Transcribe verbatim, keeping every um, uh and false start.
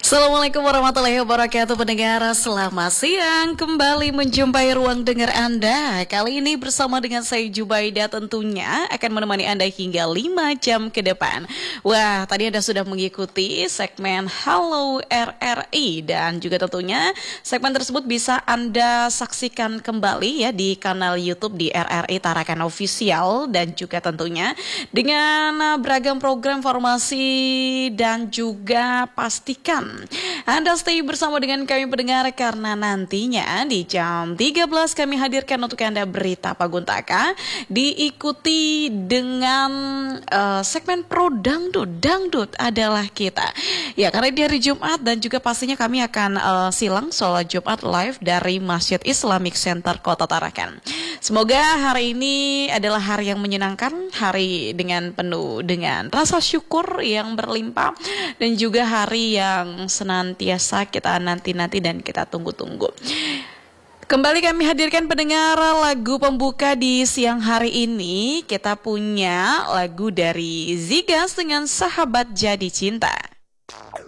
Assalamualaikum warahmatullahi wabarakatuh pendengar, selamat siang. Kembali menjumpai ruang dengar Anda. Kali ini bersama dengan saya Jubaida tentunya akan menemani Anda hingga lima jam ke depan. Wah, tadi Anda sudah mengikuti segmen Halo R R I. Dan juga tentunya segmen tersebut bisa Anda saksikan kembali ya di kanal YouTube di R R I Tarakan Official. Dan juga tentunya dengan beragam program informasi dan juga pastikan Anda stay bersama dengan kami pendengar, karena nantinya di jam tiga belas kami hadirkan untuk Anda berita Paguntaka, diikuti dengan uh, segmen Pro Dangdut. Dangdut adalah kita. Ya, karena di hari Jumat dan juga pastinya kami akan uh, silang sholat Jumat live dari Masjid Islamic Center Kota Tarakan. Semoga hari ini adalah hari yang menyenangkan, hari dengan penuh dengan rasa syukur yang berlimpah, dan juga hari yang senantiasa kita nanti-nanti dan kita tunggu-tunggu. Kembali kami hadirkan pendengar lagu pembuka di siang hari ini. Kita punya lagu dari Zigas dengan Sahabat Jadi Cinta.